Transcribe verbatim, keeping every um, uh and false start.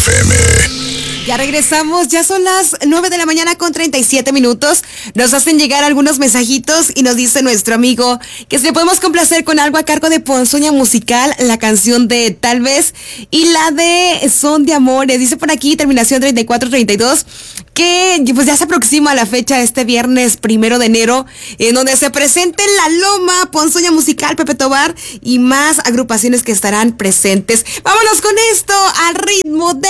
F M. Ya regresamos, ya son las nueve de la mañana con treinta y siete minutos. Nos hacen llegar algunos mensajitos y nos dice nuestro amigo que si le podemos complacer con algo a cargo de Ponzoña Musical, la canción de Tal Vez y la de Son de Amores. Dice por aquí, terminación treinta y cuatro treinta y dos, que pues ya se aproxima la fecha este viernes primero de enero, en donde se presente en La Loma, Ponzoña Musical, Pepe Tobar y más agrupaciones que estarán presentes. Vámonos con esto al ritmo de